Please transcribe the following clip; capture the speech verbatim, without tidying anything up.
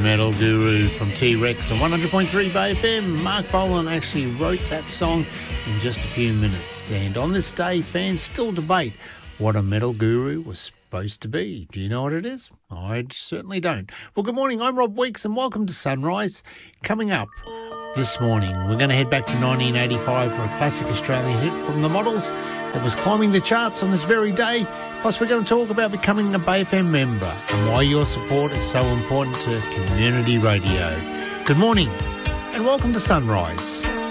Metal Guru from T-Rex on one hundred point three Bay F M. Mark Bolan actually wrote that song in just a few minutes. And on this day, fans still debate what a Metal Guru was supposed to be. Do you know what it is? I certainly don't. Well, good morning. I'm Rob Weeks and welcome to Sunrise. Coming up this morning, we're going to head back to nineteen eighty-five for a classic Australian hit from the Models that was climbing the charts on this very day. Plus, we're going to talk about becoming a Bay F M member and why your support is so important to community radio. Good morning and welcome to Sunrise.